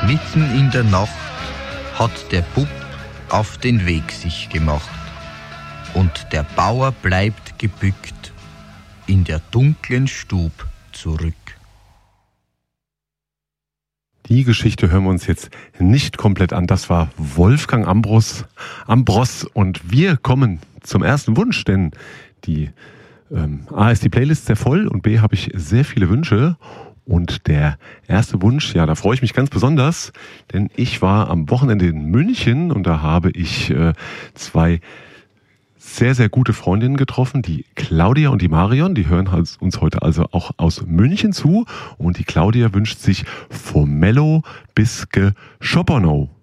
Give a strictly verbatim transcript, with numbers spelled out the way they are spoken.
Mitten in der Nacht hat der Bub auf den Weg sich gemacht. Und der Bauer bleibt gebückt in der dunklen Stub zurück. Die Geschichte hören wir uns jetzt nicht komplett an. Das war Wolfgang Ambros, Ambros und wir kommen zum ersten Wunsch, denn die ähm, A ist die Playlist sehr voll und B habe ich sehr viele Wünsche. Und der erste Wunsch, ja, da freue ich mich ganz besonders, denn ich war am Wochenende in München und da habe ich äh, zwei sehr, sehr gute Freundinnen getroffen, die Claudia und die Marion, die hören uns heute also auch aus München zu und die Claudia wünscht sich Formello bis Schoponow.